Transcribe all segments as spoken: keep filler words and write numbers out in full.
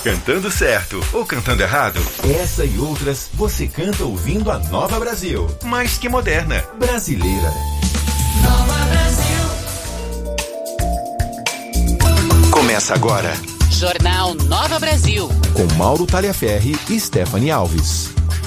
Cantando certo ou cantando errado? Essa e outras você canta ouvindo a Nova Brasil. Mais que moderna. Brasileira. Nova Brasil. Começa agora. Jornal Nova Brasil. Com Mauro Talhaferri e Stephanie Alves.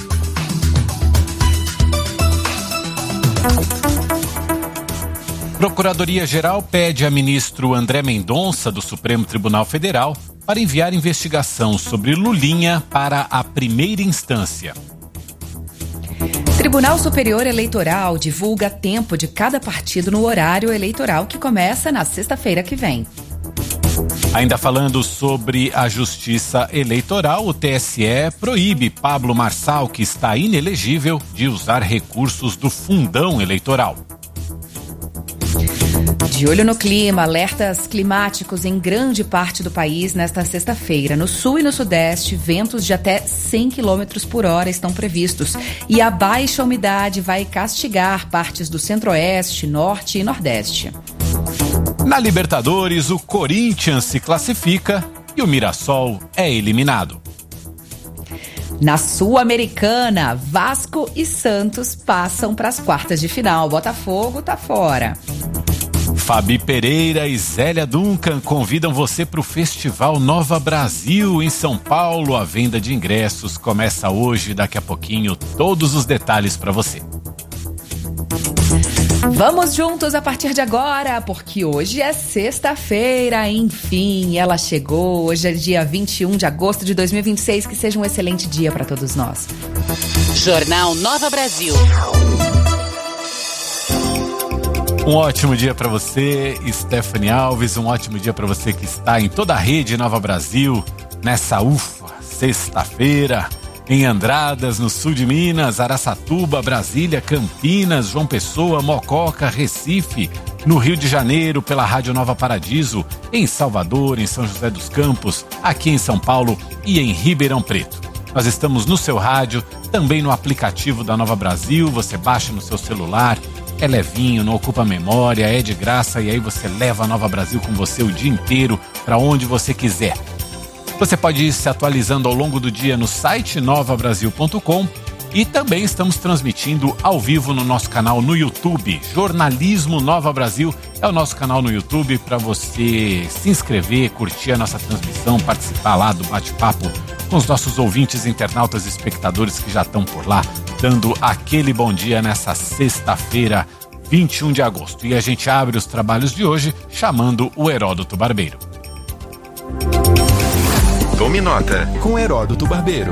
Procuradoria-Geral pede a ministro André Mendonça, do Supremo Tribunal Federal, para enviar investigação sobre Lulinha para a primeira instância. Tribunal Superior Eleitoral divulga tempo de cada partido no horário eleitoral que começa na sexta-feira que vem. Ainda falando sobre a Justiça Eleitoral, o T S E proíbe Pablo Marçal, que está inelegível, de usar recursos do fundão eleitoral. De olho no clima, alertas climáticos em grande parte do país nesta sexta-feira. No sul e no sudeste, ventos de até cem quilômetros por hora estão previstos. E a baixa umidade vai castigar partes do centro-oeste, norte e nordeste. Na Libertadores, o Corinthians se classifica e o Mirassol é eliminado. Na Sul-Americana, Vasco e Santos passam para as quartas de final. Botafogo tá fora. Fabi Pereira e Zélia Duncan convidam você para o Festival Nova Brasil em São Paulo. A venda de ingressos começa hoje, daqui a pouquinho, todos os detalhes para você. Vamos juntos a partir de agora, porque hoje é sexta-feira, enfim, ela chegou. Hoje é dia vinte e um de agosto de dois mil e vinte e seis, que seja um excelente dia para todos nós. Jornal Nova Brasil. Um ótimo dia para você, Stephanie Alves, um ótimo dia para você que está em toda a rede Nova Brasil, nessa ufa, sexta-feira, em Andradas, no sul de Minas, Araçatuba, Brasília, Campinas, João Pessoa, Mococa, Recife, no Rio de Janeiro, pela Rádio Nova Paradiso, em Salvador, em São José dos Campos, aqui em São Paulo e em Ribeirão Preto. Nós estamos no seu rádio, também no aplicativo da Nova Brasil, você baixa no seu celular. É levinho, não ocupa memória, é de graça e aí você leva a Nova Brasil com você o dia inteiro para onde você quiser. Você pode ir se atualizando ao longo do dia no site nova brasil ponto com e também estamos transmitindo ao vivo no nosso canal no YouTube. Jornalismo Nova Brasil é o nosso canal no YouTube para você se inscrever, curtir a nossa transmissão, participar lá do bate-papo com os nossos ouvintes, internautas e espectadores que já estão por lá, dando aquele bom dia nessa sexta-feira, vinte e um de agosto. E a gente abre os trabalhos de hoje chamando o Heródoto Barbeiro. Tome nota com Heródoto Barbeiro.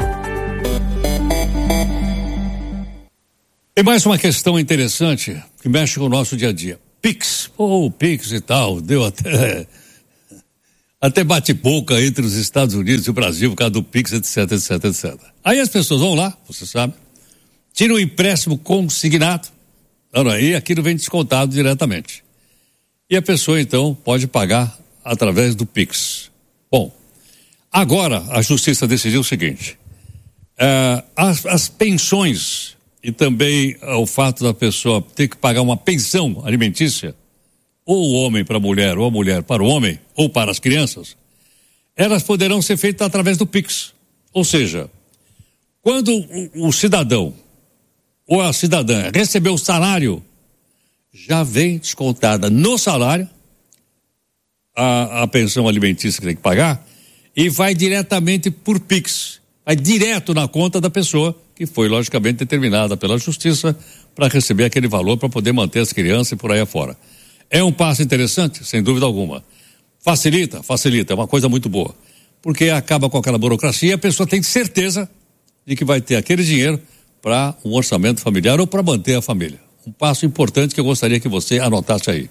Tem mais uma questão interessante que mexe com o nosso dia a dia. Pix, ou oh, Pix e tal, deu até até bate-boca entre os Estados Unidos e o Brasil por causa do Pix, etc, etc, etcétera. Aí as pessoas vão lá, você sabe, tiram o empréstimo consignado, e aquilo vem descontado diretamente. E a pessoa, então, pode pagar através do Pix. Bom, agora a Justiça decidiu o seguinte, uh, as, as pensões e também uh, o fato da pessoa ter que pagar uma pensão alimentícia, ou o homem para a mulher, ou a mulher para o homem, ou para as crianças, elas poderão ser feitas através do Pix. Ou seja, quando o, o cidadão ou a cidadã recebeu o salário, já vem descontada no salário a, a pensão alimentícia que tem que pagar e vai diretamente por Pix, vai direto na conta da pessoa que foi logicamente determinada pela Justiça para receber aquele valor para poder manter as crianças e por aí afora. É um passo interessante, sem dúvida alguma. Facilita, facilita, é uma coisa muito boa, porque acaba com aquela burocracia e a pessoa tem certeza de que vai ter aquele dinheiro para um orçamento familiar ou para manter a família. Um passo importante que eu gostaria que você anotasse aí.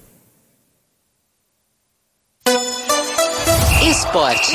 Esporte.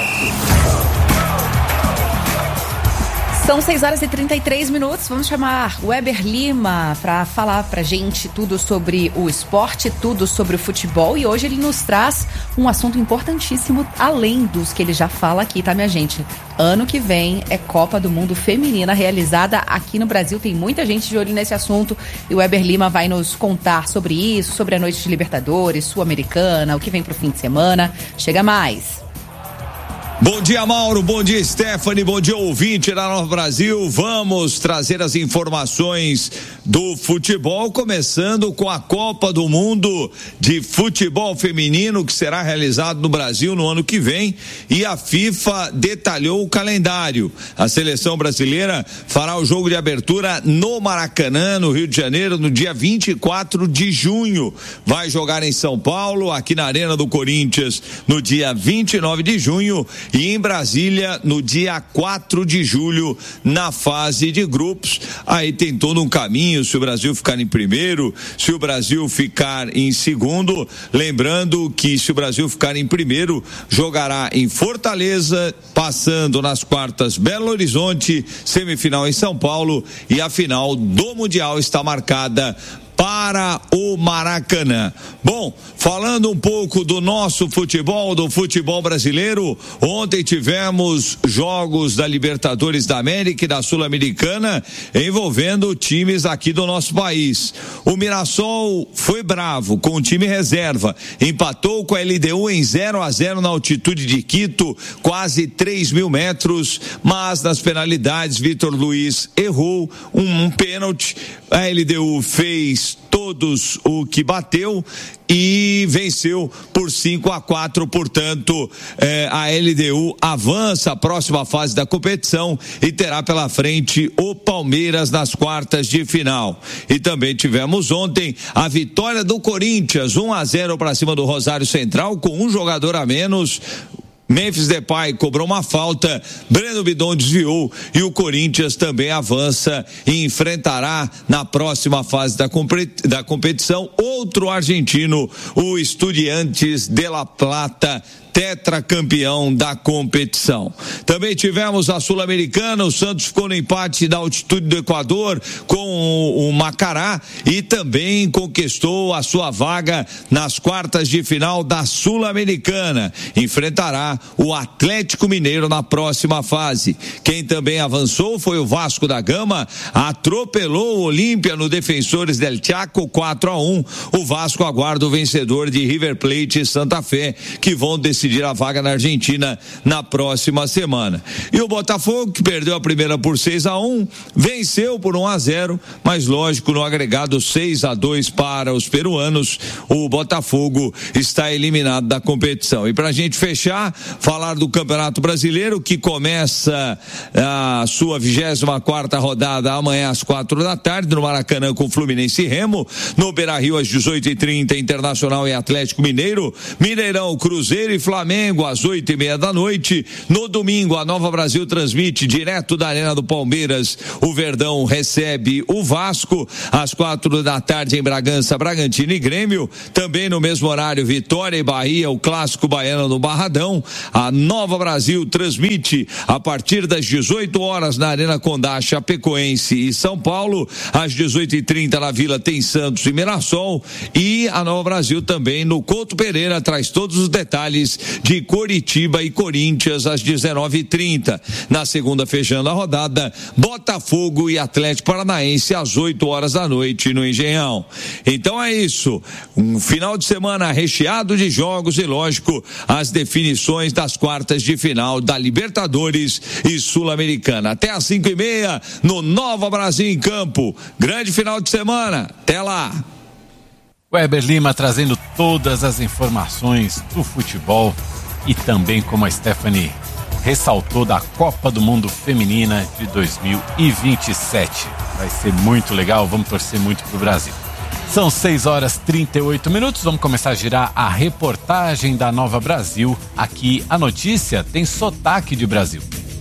São seis horas e trinta e três minutos. Vamos chamar o Weber Lima para falar pra gente tudo sobre o esporte, tudo sobre o futebol. E hoje ele nos traz um assunto importantíssimo, além dos que ele já fala aqui, tá, minha gente? Ano que vem é Copa do Mundo Feminina realizada aqui no Brasil. Tem muita gente de olho nesse assunto e o Weber Lima vai nos contar sobre isso, sobre a noite de Libertadores, Sul-Americana, o que vem pro fim de semana. Chega mais. Bom dia, Mauro, bom dia, Stephanie, bom dia, ouvinte da Nova Brasil. Vamos trazer as informações do futebol, começando com a Copa do Mundo de Futebol Feminino, que será realizado no Brasil no ano que vem, e a FIFA detalhou o calendário. A seleção brasileira fará o jogo de abertura no Maracanã, no Rio de Janeiro, no dia vinte e quatro de junho. Vai jogar em São Paulo, aqui na Arena do Corinthians, no dia vinte e nove de junho, e em Brasília no dia quatro de julho, na fase de grupos. Aí tem todo um caminho, se o Brasil ficar em primeiro, se o Brasil ficar em segundo, lembrando que se o Brasil ficar em primeiro, jogará em Fortaleza, passando nas quartas Belo Horizonte, semifinal em São Paulo, e a final do Mundial está marcada para o Maracanã. Bom, falando um pouco do nosso futebol, do futebol brasileiro, ontem tivemos jogos da Libertadores da América e da Sul-Americana envolvendo times aqui do nosso país. O Mirassol foi bravo com o time reserva, empatou com a L D U em zero a zero na altitude de Quito, quase três mil metros, mas nas penalidades Vitor Luiz errou um, um pênalti, a L D U fez todos o que bateu e venceu por cinco a quatro, portanto, eh, a L D U avança a próxima fase da competição e terá pela frente o Palmeiras nas quartas de final. E também tivemos ontem a vitória do Corinthians, um a zero para cima do Rosário Central, com um jogador a menos. Memphis Depay cobrou uma falta, Breno Bidon desviou e o Corinthians também avança e enfrentará na próxima fase da, competi- da competição outro argentino, o Estudiantes de La Plata, tetracampeão da competição. Também tivemos a Sul-Americana, o Santos ficou no empate da altitude do Equador com o, o Macará e também conquistou a sua vaga nas quartas de final da Sul-Americana. Enfrentará o Atlético Mineiro na próxima fase. Quem também avançou foi o Vasco da Gama, atropelou o Olímpia no Defensores del Chaco quatro a um. O Vasco aguarda o vencedor de River Plate e Santa Fé, que vão decidir decidir a vaga na Argentina na próxima semana. E o Botafogo, que perdeu a primeira por seis a um, venceu por um a zero, mas lógico, no agregado seis a dois para os peruanos, o Botafogo está eliminado da competição. E pra gente fechar, falar do Campeonato Brasileiro, que começa a sua vigésima quarta rodada amanhã às quatro da tarde, no Maracanã com Fluminense e Remo, no Beira-Rio às dezoito e trinta, Internacional e Atlético Mineiro, Mineirão, Cruzeiro e Flamengo às oito e meia da noite. No domingo, a Nova Brasil transmite direto da Arena do Palmeiras. O Verdão recebe o Vasco às quatro da tarde em Bragança, Bragantino e Grêmio. Também no mesmo horário, Vitória e Bahia, o clássico baiano no Barradão. A Nova Brasil transmite a partir das dezoito horas na Arena Condá, Chapecoense e São Paulo. Às dezoito e trinta na Vila tem Santos e Mirassol. E a Nova Brasil também no Couto Pereira traz todos os detalhes de Coritiba e Corinthians às dezenove e trinta. Na segunda, fechando a rodada, Botafogo e Atlético Paranaense às oito horas da noite no Engenhão. Então é isso, um final de semana recheado de jogos e, lógico, as definições das quartas de final da Libertadores e Sul-Americana. Até às cinco e meia no Nova Brasil em Campo. Grande final de semana. Até lá. Weber Lima trazendo todas as informações do futebol e também, como a Stephanie ressaltou, da Copa do Mundo Feminina de dois mil e vinte e sete. Vai ser muito legal, vamos torcer muito pro Brasil. São seis horas e trinta e oito minutos, vamos começar a girar a reportagem da Nova Brasil. Aqui a notícia tem sotaque de Brasil.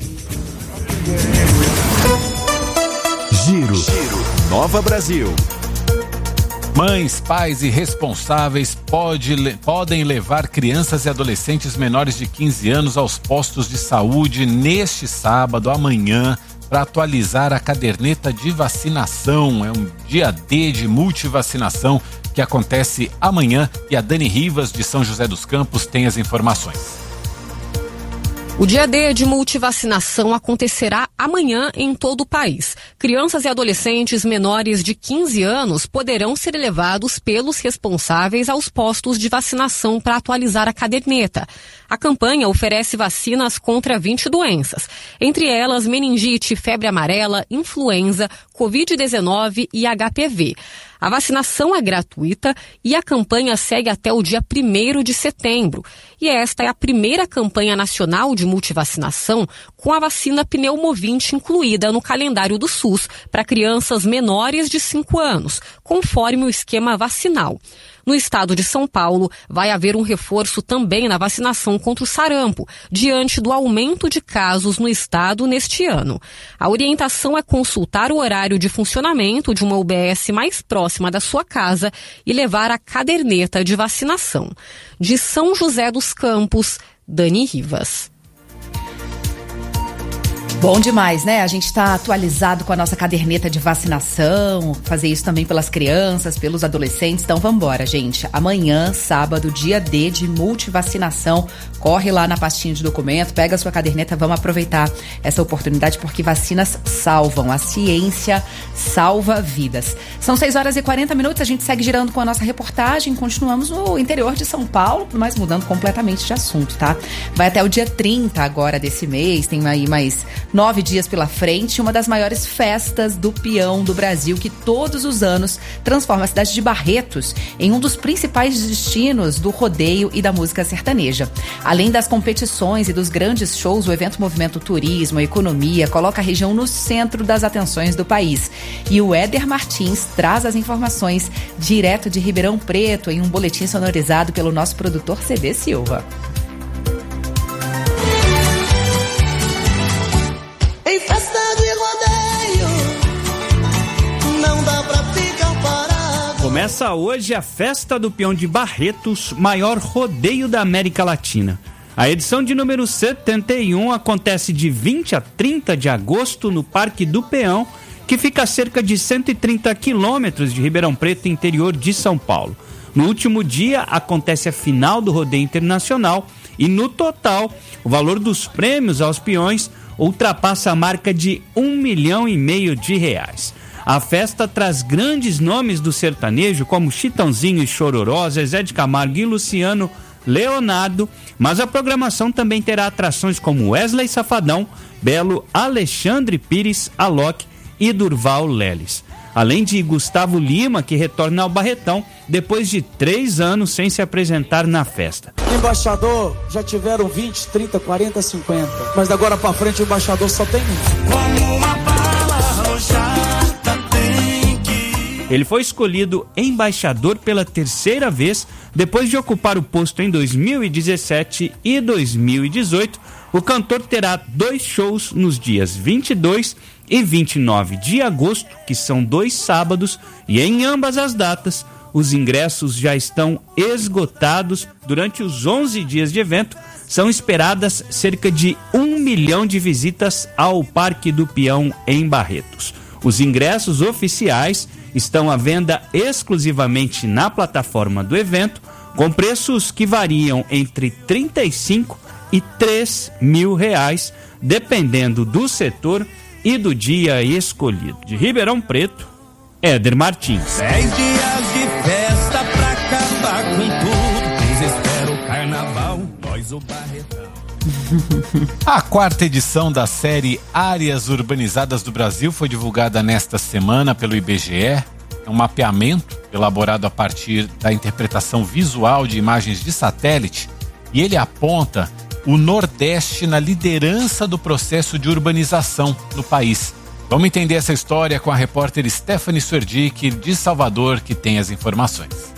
Giro, Giro. Nova Brasil. Mães, pais e responsáveis pode, podem levar crianças e adolescentes menores de quinze anos aos postos de saúde neste sábado, amanhã, para atualizar a caderneta de vacinação. É um dia D de multivacinação que acontece amanhã e a Dani Rivas, de São José dos Campos, tem as informações. O dia D de multivacinação acontecerá amanhã em todo o país. Crianças e adolescentes menores de quinze anos poderão ser levados pelos responsáveis aos postos de vacinação para atualizar a caderneta. A campanha oferece vacinas contra vinte doenças, entre elas meningite, febre amarela, influenza, covid dezenove e H P V. A vacinação é gratuita e a campanha segue até o dia primeiro de setembro. E esta é a primeira campanha nacional de multivacinação com a vacina pneumovinte incluída no calendário do SUS para crianças menores de cinco anos, conforme o esquema vacinal. No estado de São Paulo, vai haver um reforço também na vacinação contra o sarampo, diante do aumento de casos no estado neste ano. A orientação é consultar o horário de funcionamento de uma U B S mais próxima da sua casa e levar a caderneta de vacinação. De São José dos Campos, Dani Rivas. Bom demais, né? A gente está atualizado com a nossa caderneta de vacinação, fazer isso também pelas crianças, pelos adolescentes. Então vamos embora, gente. Amanhã, sábado, dia D de multivacinação. Corre lá na pastinha de documento, pega a sua caderneta, vamos aproveitar essa oportunidade porque vacinas salvam. A ciência salva vidas. São seis horas e quarenta minutos, a gente segue girando com a nossa reportagem. Continuamos no interior de São Paulo, mas mudando completamente de assunto, tá? Vai até o dia trinta agora desse mês, tem aí mais nove dias pela frente, uma das maiores festas do peão do Brasil, que todos os anos transforma a cidade de Barretos em um dos principais destinos do rodeio e da música sertaneja. Além das competições e dos grandes shows, o evento movimenta o turismo, a economia, coloca a região no centro das atenções do país. E o Éder Martins traz as informações direto de Ribeirão Preto em um boletim sonorizado pelo nosso produtor C D Silva. Em festa de rodeio, não dá pra ficar parado. Começa hoje a Festa do Peão de Barretos, maior rodeio da América Latina. A edição de número setenta e um acontece de vinte a trinta de agosto no Parque do Peão, que fica a cerca de cento e trinta quilômetros de Ribeirão Preto, interior de São Paulo. No último dia acontece a final do rodeio internacional e no total o valor dos prêmios aos peões ultrapassa a marca de um milhão e meio de reais. A festa traz grandes nomes do sertanejo como Chitãozinho e Chororó, Zezé de Camargo e Luciano Leonardo, mas a programação também terá atrações como Wesley Safadão, Belo, Alexandre Pires, Alok e Durval Leles. Além de Gustavo Lima, que retorna ao Barretão depois de três anos sem se apresentar na festa. Embaixador, já tiveram vinte, trinta, quarenta, cinquenta, mas de agora pra frente o embaixador só tem um. Como uma bala arrojada tem que... Ele foi escolhido embaixador pela terceira vez, depois de ocupar o posto em dois mil e dezessete e dois mil e dezoito. O cantor terá dois shows nos dias vinte e dois e vinte e nove de agosto, que são dois sábados, e em ambas as datas os ingressos já estão esgotados. Durante os onze dias de evento, são esperadas cerca de um milhão de visitas ao Parque do Peão em Barretos. Os ingressos oficiais estão à venda exclusivamente na plataforma do evento, com preços que variam entre trinta e cinco e três mil reais, dependendo do setor e do dia escolhido. De Ribeirão Preto, Éder Martins. Dez dias de festa pra acabar com tudo. Desespero o carnaval, nós o Barretão. A quarta edição da série Áreas Urbanizadas do Brasil foi divulgada nesta semana pelo I B G E. É um mapeamento elaborado a partir da interpretação visual de imagens de satélite, e ele aponta o Nordeste na liderança do processo de urbanização no país. Vamos entender essa história com a repórter Stephanie Suerdick, de Salvador, que tem as informações.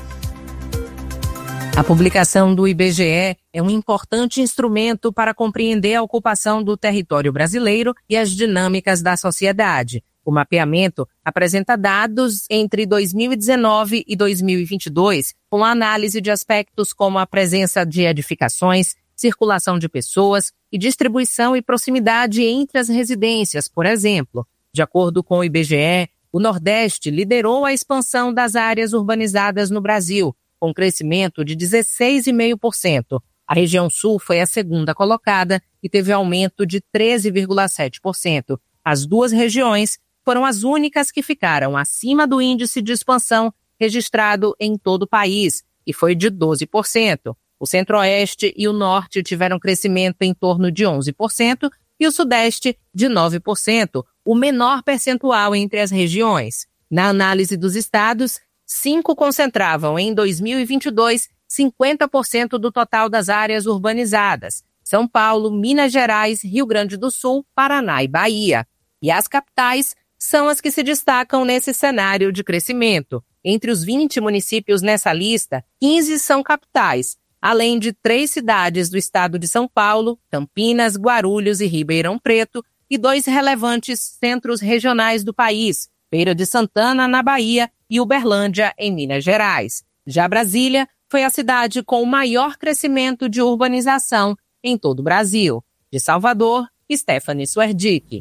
A publicação do I B G E é um importante instrumento para compreender a ocupação do território brasileiro e as dinâmicas da sociedade. O mapeamento apresenta dados entre dois mil e dezenove e dois mil e vinte e dois, com análise de aspectos como a presença de edificações, circulação de pessoas e distribuição e proximidade entre as residências, por exemplo. De acordo com o I B G E, o Nordeste liderou a expansão das áreas urbanizadas no Brasil, com crescimento de dezesseis vírgula cinco por cento. A região sul foi a segunda colocada e teve aumento de treze vírgula sete por cento. As duas regiões foram as únicas que ficaram acima do índice de expansão registrado em todo o país, e foi de doze por cento. O centro-oeste e o norte tiveram crescimento em torno de onze por cento e o sudeste de nove por cento, o menor percentual entre as regiões. Na análise dos estados, cinco concentravam em dois mil e vinte e dois cinquenta por cento do total das áreas urbanizadas: São Paulo, Minas Gerais, Rio Grande do Sul, Paraná e Bahia. E as capitais são as que se destacam nesse cenário de crescimento. Entre os vinte municípios nessa lista, quinze são capitais, além de três cidades do estado de São Paulo, Campinas, Guarulhos e Ribeirão Preto, e dois relevantes centros regionais do país, Feira de Santana, na Bahia, e Uberlândia, em Minas Gerais. Já Brasília foi a cidade com o maior crescimento de urbanização em todo o Brasil. De Salvador, Stephanie Suerdick.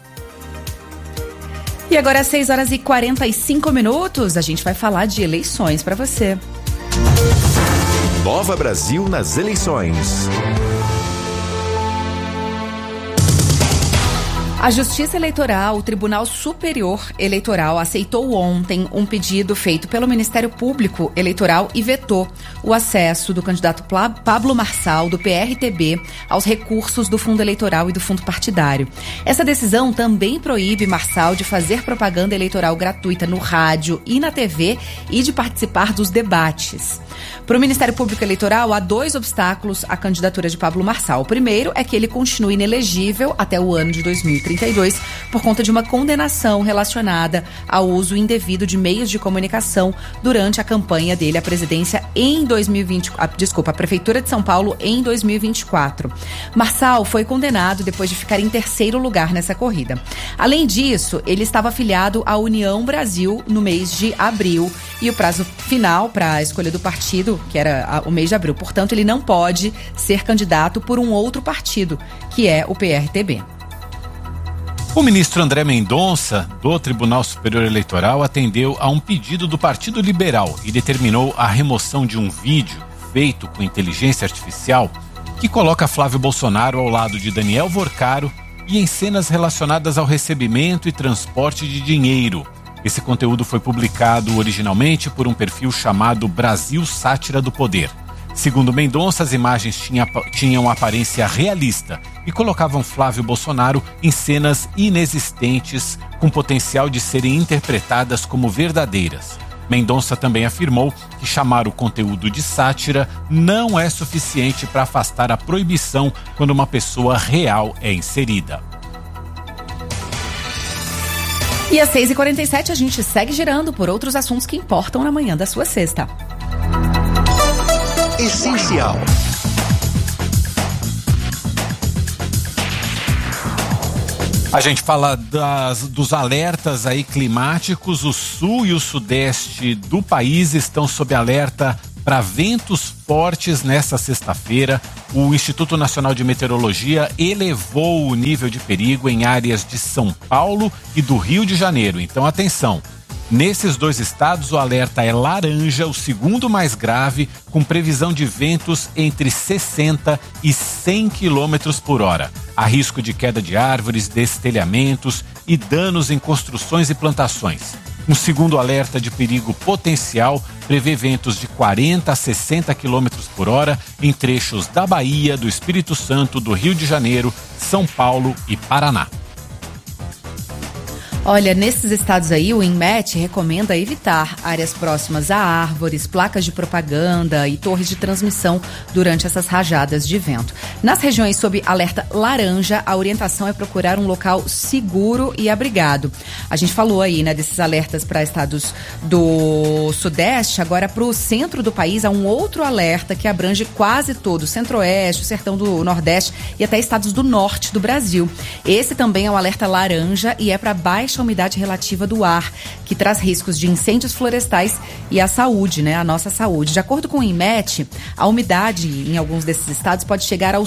E agora às seis horas e quarenta e cinco minutos, a gente vai falar de eleições para você. Nova Brasil nas eleições. A Justiça Eleitoral, o Tribunal Superior Eleitoral, aceitou ontem um pedido feito pelo Ministério Público Eleitoral e vetou o acesso do candidato Pablo Marçal, do P R T B, aos recursos do Fundo Eleitoral e do Fundo Partidário. Essa decisão também proíbe Marçal de fazer propaganda eleitoral gratuita no rádio e na T V e de participar dos debates. Para o Ministério Público Eleitoral, há dois obstáculos à candidatura de Pablo Marçal. O primeiro é que ele continue inelegível até o ano de dois mil e trinta e dois por conta de uma condenação relacionada ao uso indevido de meios de comunicação durante a campanha dele à presidência em dois mil e vinte, ah, desculpa, a Prefeitura de São Paulo em dois mil e vinte e quatro. Marçal foi condenado depois de ficar em terceiro lugar nessa corrida. Além disso, ele estava afiliado à União Brasil no mês de abril e o prazo final para a escolha do partido, que era o mês de abril. Portanto, ele não pode ser candidato por um outro partido, que é o P R T B. O ministro André Mendonça, do Tribunal Superior Eleitoral, atendeu a um pedido do Partido Liberal e determinou a remoção de um vídeo feito com inteligência artificial que coloca Flávio Bolsonaro ao lado de Daniel Vorcaro e em cenas relacionadas ao recebimento e transporte de dinheiro. Esse conteúdo foi publicado originalmente por um perfil chamado Brasil Sátira do Poder. Segundo Mendonça, as imagens tinha, tinham aparência realista e colocavam Flávio Bolsonaro em cenas inexistentes, com potencial de serem interpretadas como verdadeiras. Mendonça também afirmou que chamar o conteúdo de sátira não é suficiente para afastar a proibição quando uma pessoa real é inserida. E às seis e quarenta e sete a gente segue girando por outros assuntos que importam na manhã da sua sexta. Essencial. A gente fala das, dos alertas aí climáticos. O sul e o sudeste do país estão sob alerta para ventos fortes nesta sexta-feira. O Instituto Nacional de Meteorologia elevou o nível de perigo em áreas de São Paulo e do Rio de Janeiro. Então, atenção. Nesses dois estados, o alerta é laranja, o segundo mais grave, com previsão de ventos entre sessenta e cem quilômetros por hora. Há risco de queda de árvores, destelhamentos e danos em construções e plantações. Um segundo alerta de perigo potencial prevê ventos de quarenta a sessenta quilômetros por hora em trechos da Bahia, do Espírito Santo, do Rio de Janeiro, São Paulo e Paraná. Olha, nesses estados aí, o INMET recomenda evitar áreas próximas a árvores, placas de propaganda e torres de transmissão durante essas rajadas de vento. Nas regiões sob alerta laranja, a orientação é procurar um local seguro e abrigado. A gente falou aí, né, desses alertas para estados do sudeste. Agora, para o centro do país, há um outro alerta que abrange quase todo o centro-oeste, o sertão do nordeste e até estados do norte do Brasil. Esse também é um alerta laranja e é para baixa a umidade relativa do ar, que traz riscos de incêndios florestais e a saúde, né, a nossa saúde. De acordo com o INMET, a umidade em alguns desses estados pode chegar aos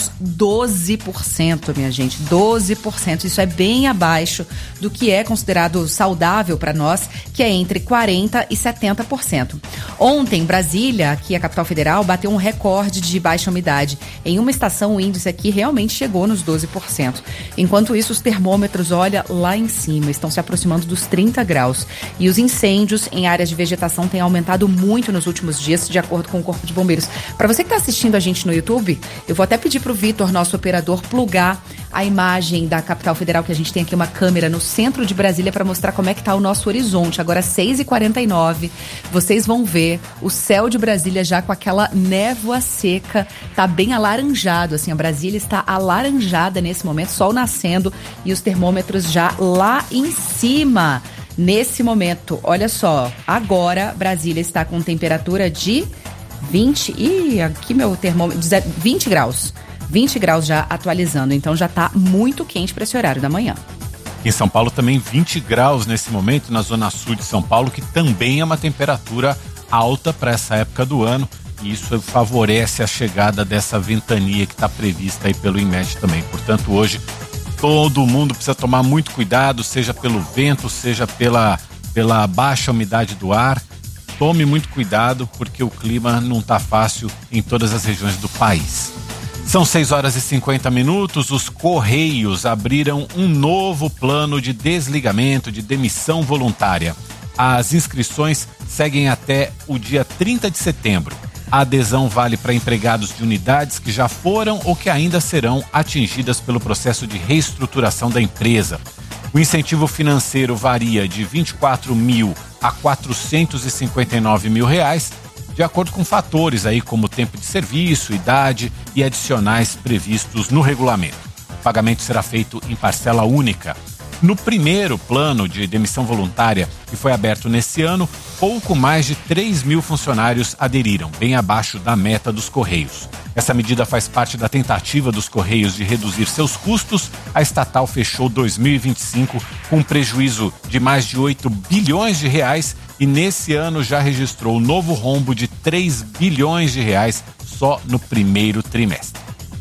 graus, doze por cento, minha gente, doze por cento. Isso é bem abaixo do que é considerado saudável para nós, que é entre quarenta por cento e setenta por cento. Ontem, Brasília, aqui a capital federal, bateu um recorde de baixa umidade. Em uma estação, o índice aqui realmente chegou nos doze por cento. Enquanto isso, os termômetros, olha, lá em cima, estão se aproximando dos trinta graus. E os incêndios em áreas de vegetação têm aumentado muito nos últimos dias, de acordo com o Corpo de Bombeiros. Para você que está assistindo a gente no YouTube, eu vou até pedir para o Vitor, nosso operador, plugar a imagem da capital federal, que a gente tem aqui uma câmera no centro de Brasília para mostrar como é que está o nosso horizonte. Agora, seis e quarenta e nove, vocês vão ver o céu de Brasília já com aquela névoa seca, tá bem alaranjado, assim, a Brasília está alaranjada nesse momento, sol nascendo e os termômetros já lá em cima. Nesse momento, olha só, agora Brasília está com temperatura de vinte, e aqui meu termômetro, vinte graus. vinte graus já atualizando, então já está muito quente para esse horário da manhã. Em São Paulo também vinte graus nesse momento, na zona sul de São Paulo, que também é uma temperatura alta para essa época do ano, e isso favorece a chegada dessa ventania que está prevista aí pelo INMET também. Portanto, hoje todo mundo precisa tomar muito cuidado, seja pelo vento, seja pela, pela baixa umidade do ar. Tome muito cuidado, porque o clima não está fácil em todas as regiões do país. São seis horas e cinquenta minutos, os Correios abriram um novo plano de desligamento, de demissão voluntária. As inscrições seguem até o dia trinta de setembro. A adesão vale para empregados de unidades que já foram ou que ainda serão atingidas pelo processo de reestruturação da empresa. O incentivo financeiro varia de vinte e quatro mil a quatrocentos e cinquenta e nove mil reais, de acordo com fatores aí como tempo de serviço, idade e adicionais previstos no regulamento. O pagamento será feito em parcela única. No primeiro plano de demissão voluntária, que foi aberto nesse ano, pouco mais de três mil funcionários aderiram, bem abaixo da meta dos Correios. Essa medida faz parte da tentativa dos Correios de reduzir seus custos. A estatal fechou dois mil e vinte e cinco com um prejuízo de mais de oito bilhões de reais e nesse ano já registrou um novo rombo de três bilhões de reais só no primeiro trimestre.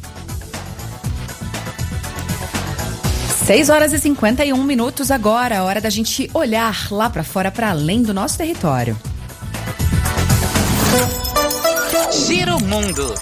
seis horas e cinquenta e um minutos agora, hora da gente olhar lá para fora, para além do nosso território. Giro Mundo.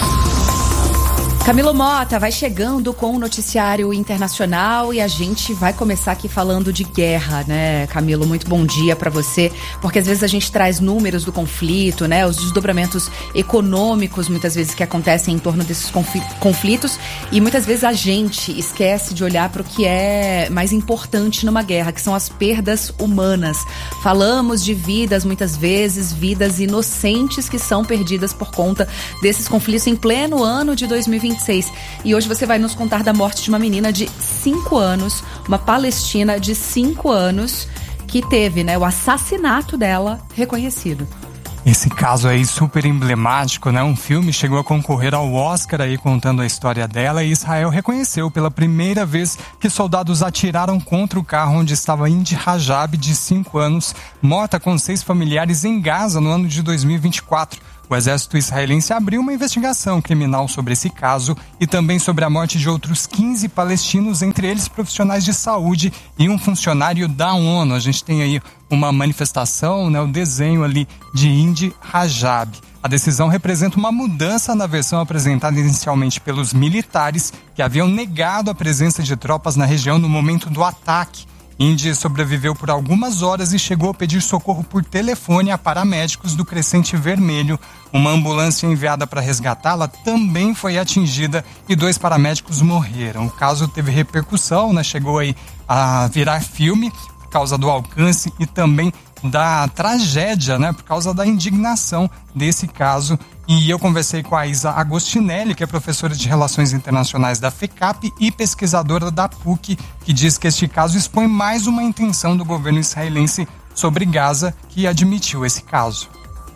Camilo Mota vai chegando com o noticiário internacional e a gente vai começar aqui falando de guerra, né, Camilo? Muito bom dia para você, porque às vezes a gente traz números do conflito, né, os desdobramentos econômicos muitas vezes que acontecem em torno desses conflitos e muitas vezes a gente esquece de olhar para o que é mais importante numa guerra, que são as perdas humanas. Falamos de vidas muitas vezes, vidas inocentes que são perdidas por conta desses conflitos em pleno ano de dois mil e vinte e seis. E hoje você vai nos contar da morte de uma menina de cinco anos, uma palestina de cinco anos, que teve, né, o assassinato dela reconhecido. Esse caso aí super emblemático, né? Um filme chegou a concorrer ao Oscar aí contando a história dela e Israel reconheceu pela primeira vez que soldados atiraram contra o carro onde estava Indy Rajab, de cinco anos, morta com seis familiares em Gaza no ano de dois mil e vinte e quatro. O exército israelense abriu uma investigação criminal sobre esse caso e também sobre a morte de outros quinze palestinos, entre eles profissionais de saúde e um funcionário da ONU. A gente tem aí uma manifestação, né, o desenho ali de Indy Rajab. A decisão representa uma mudança na versão apresentada inicialmente pelos militares, que haviam negado a presença de tropas na região no momento do ataque. Indy sobreviveu por algumas horas e chegou a pedir socorro por telefone a paramédicos do Crescente Vermelho. Uma ambulância enviada para resgatá-la também foi atingida e dois paramédicos morreram. O caso teve repercussão, né? Chegou aí a virar filme por causa do alcance e também da tragédia, né? Por causa da indignação desse caso. E eu conversei com a Isa Agostinelli, que é professora de Relações Internacionais da FECAP e pesquisadora da P U C, que diz que este caso expõe mais uma intenção do governo israelense sobre Gaza, que admitiu esse caso.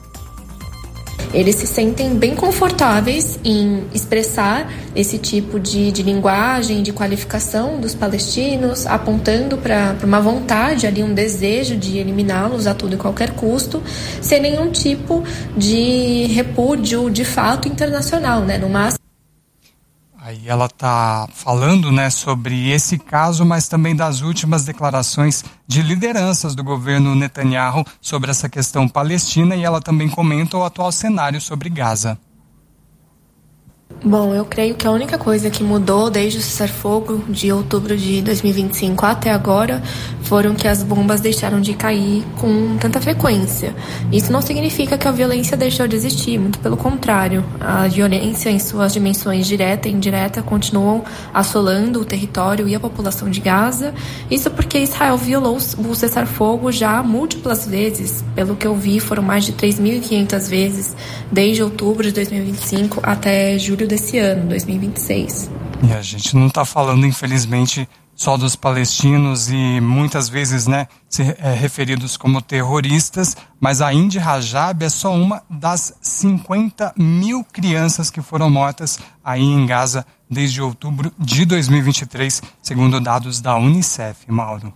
Eles se sentem bem confortáveis em expressar esse tipo de, de linguagem, de qualificação dos palestinos, apontando para uma vontade ali, um desejo de eliminá-los a todo e qualquer custo, sem nenhum tipo de repúdio de fato internacional, né? No máximo. Aí ela está falando, né, sobre esse caso, mas também das últimas declarações de lideranças do governo Netanyahu sobre essa questão palestina, e ela também comenta o atual cenário sobre Gaza. Bom, eu creio que a única coisa que mudou desde o cessar-fogo de outubro de dois mil e vinte e cinco até agora foram que as bombas deixaram de cair com tanta frequência. Isso não significa que a violência deixou de existir, muito pelo contrário. A violência em suas dimensões direta e indireta continuam assolando o território e a população de Gaza. Isso porque Israel violou o cessar-fogo já múltiplas vezes. Pelo que eu vi, foram mais de três mil e quinhentas vezes desde outubro de dois mil e vinte e cinco até julho desse ano, dois mil e vinte e seis. E a gente não está falando, infelizmente, só dos palestinos e muitas vezes, né, se, é, referidos como terroristas, mas a Indy Rajab é só uma das cinquenta mil crianças que foram mortas aí em Gaza desde outubro de dois mil e vinte e três, segundo dados da Unicef, Mauro.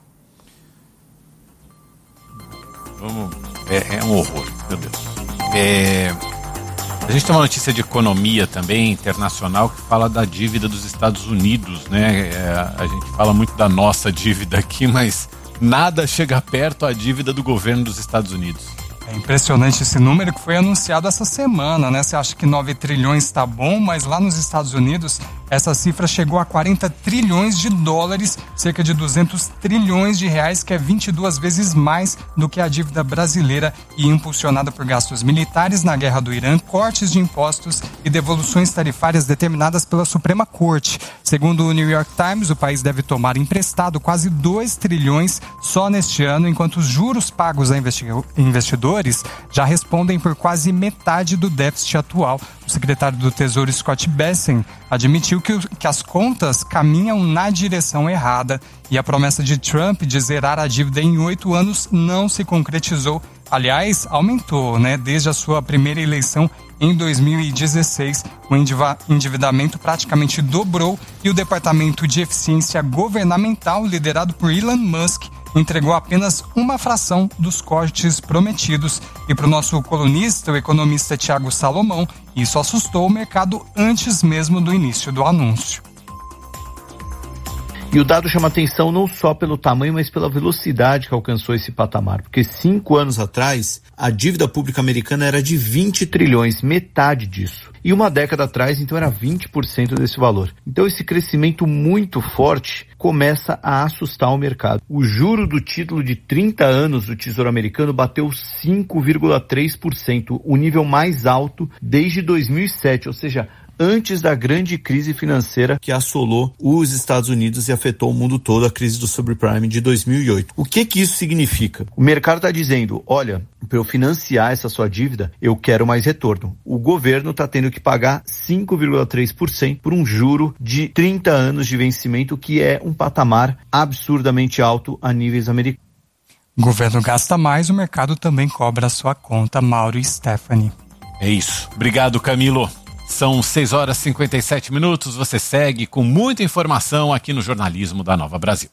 Vamos, é, é um horror, meu Deus. É... A gente tem uma notícia de economia também, internacional, que fala da dívida dos Estados Unidos, né? É, a gente fala muito da nossa dívida aqui, mas nada chega perto à dívida do governo dos Estados Unidos. É impressionante esse número que foi anunciado essa semana, né? Você acha que nove trilhões está bom, mas lá nos Estados Unidos essa cifra chegou a quarenta trilhões de dólares, cerca de duzentos trilhões de reais, que é vinte e duas vezes mais do que a dívida brasileira, e impulsionada por gastos militares na guerra do Irã, cortes de impostos e devoluções tarifárias determinadas pela Suprema Corte. Segundo o New York Times, o país deve tomar emprestado quase dois trilhões só neste ano, enquanto os juros pagos a investidores já respondem por quase metade do déficit atual. O secretário do Tesouro, Scott Bessent, admitiu que, que as contas caminham na direção errada, e a promessa de Trump de zerar a dívida em oito anos não se concretizou. Aliás, aumentou, né? Desde a sua primeira eleição em dois mil e dezesseis, o endividamento praticamente dobrou, e o Departamento de Eficiência Governamental, liderado por Elon Musk, entregou apenas uma fração dos cortes prometidos. E para o nosso colunista, o economista Thiago Salomão, isso assustou o mercado antes mesmo do início do anúncio. E o dado chama atenção não só pelo tamanho, mas pela velocidade que alcançou esse patamar. Porque cinco anos atrás, a dívida pública americana era de vinte trilhões, metade disso. E uma década atrás, então, era vinte por cento desse valor. Então, esse crescimento muito forte começa a assustar o mercado. O juro do título de trinta anos do Tesouro Americano bateu cinco vírgula três por cento, o nível mais alto desde dois mil e sete, ou seja, antes da grande crise financeira que assolou os Estados Unidos e afetou o mundo todo, a crise do subprime de dois mil e oito. O que que isso significa? O mercado está dizendo, olha, para eu financiar essa sua dívida, eu quero mais retorno. O governo está tendo que pagar cinco vírgula três por cento por um juro de trinta anos de vencimento, que é um patamar absurdamente alto a níveis americanos. O governo gasta mais, o mercado também cobra a sua conta, Mauro e Stephanie. É isso. Obrigado, Camilo. São seis horas e cinquenta e sete minutos. Você segue com muita informação aqui no jornalismo da Nova Brasil.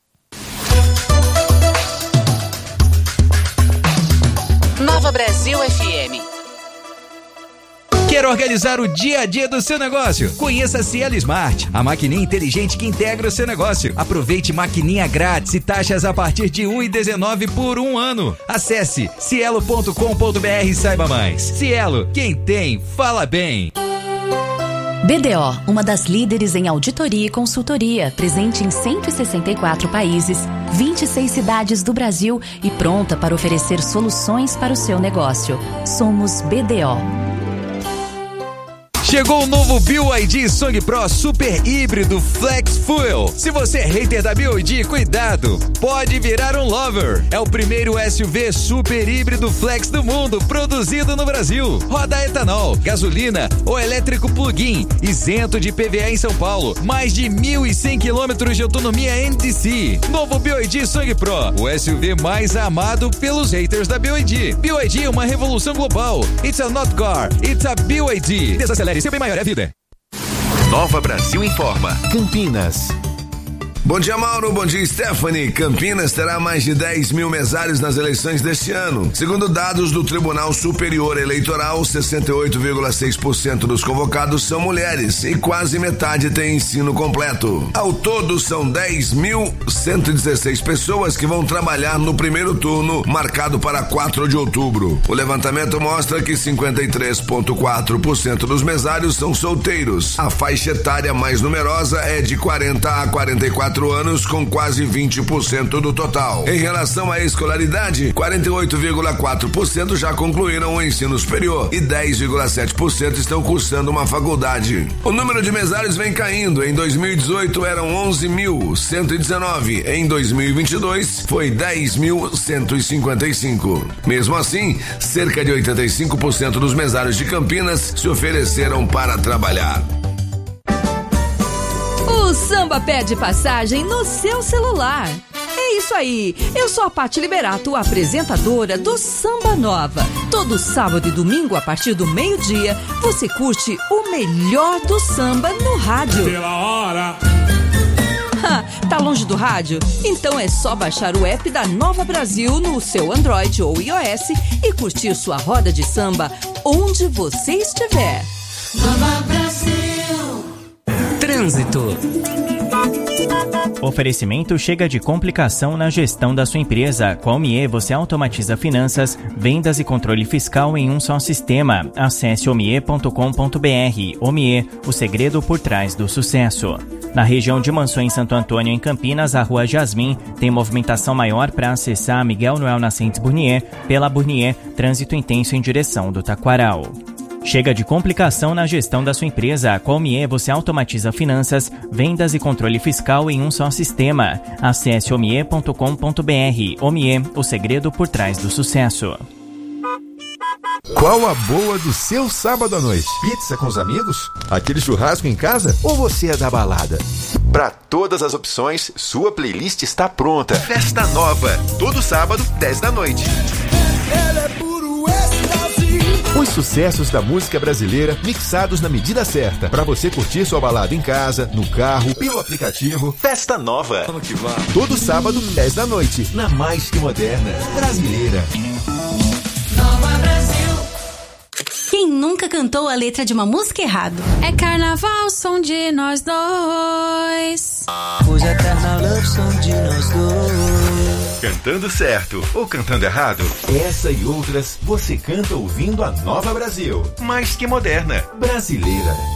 Nova Brasil F M. Quer organizar o dia a dia do seu negócio? Conheça a Cielo Smart, a maquininha inteligente que integra o seu negócio. Aproveite maquininha grátis e taxas a partir de um real e dezenove centavos por um ano. Acesse cielo ponto com ponto br e saiba mais. Cielo, quem tem, fala bem. B D O, uma das líderes em auditoria e consultoria, presente em cento e sessenta e quatro países, vinte e seis cidades do Brasil e pronta para oferecer soluções para o seu negócio. Somos B D O. Chegou o novo B Y D Song Pro Super Híbrido Flex Fuel. Se você é hater da B Y D, cuidado, pode virar um lover. É o primeiro S U V super híbrido flex do mundo, produzido no Brasil. Roda etanol, gasolina ou elétrico plug-in, isento de I P V A em São Paulo. Mais de mil e cem quilômetros de autonomia N D C. Novo B Y D Song Pro, o S U V mais amado pelos haters da B Y D. B Y D é uma revolução global. It's a not car, it's a B Y D. Desacelere, seu bem maior é a vida. Nova Brasil informa. Campinas. Bom dia, Mauro. Bom dia, Stephanie. Campinas terá mais de dez mil mesários nas eleições deste ano. Segundo dados do Tribunal Superior Eleitoral, sessenta e oito vírgula seis por cento dos convocados são mulheres e quase metade tem ensino completo. Ao todo, são dez mil cento e dezesseis pessoas que vão trabalhar no primeiro turno, marcado para quatro de outubro. O levantamento mostra que cinquenta e três vírgula quatro por cento dos mesários são solteiros. A faixa etária mais numerosa é de quarenta a quarenta e quatro anos, com quase vinte por cento do total. Em relação à escolaridade, quarenta e oito vírgula quatro por cento já concluíram o ensino superior e dez vírgula sete por cento estão cursando uma faculdade. O número de mesários vem caindo. Em dois mil e dezoito eram onze mil cento e dezenove. Em dois mil e vinte e dois foi dez mil cento e cinquenta e cinco. Mesmo assim, cerca de oitenta e cinco por cento dos mesários de Campinas se ofereceram para trabalhar. O samba pede passagem no seu celular. É isso aí, eu sou a Paty Liberato, apresentadora do Samba Nova. Todo sábado e domingo, a partir do meio-dia, você curte o melhor do samba no rádio. Pela hora. Tá longe do rádio? Então é só baixar o app da Nova Brasil no seu Android ou iOS e curtir sua roda de samba onde você estiver. Nova Brasil. Trânsito. Oferecimento chega de complicação na gestão da sua empresa. Com a Omie você automatiza finanças, vendas e controle fiscal em um só sistema. Acesse omie ponto com ponto br. Omie, o segredo por trás do sucesso. Na região de Mansões Santo Antônio, em Campinas, a Rua Jasmim tem movimentação maior para acessar Miguel Noel Nascentes Burnier. Pela Burnier, trânsito intenso em direção do Taquaral. Chega de complicação na gestão da sua empresa. Com a Omie você automatiza finanças, vendas e controle fiscal em um só sistema. Acesse omie ponto com ponto br. Omie, o segredo por trás do sucesso. Qual a boa do seu sábado à noite? Pizza com os amigos? Aquele churrasco em casa? Ou você é da balada? Para todas as opções, sua playlist está pronta. Festa Nova, todo sábado, dez da noite. Ele é puro êxtase. Os sucessos da música brasileira mixados na medida certa, para você curtir sua balada em casa, no carro, pelo aplicativo. Festa Nova. Vamos que vamos. Todo sábado, dez da noite, na mais que moderna brasileira. Nova Brasil. Quem nunca cantou a letra de uma música errado? É carnaval, som de nós dois. Hoje é carnaval, love song de nós dois. Cantando certo ou cantando errado? Essa e outras você canta ouvindo a Nova Brasil. Mais que moderna, brasileira.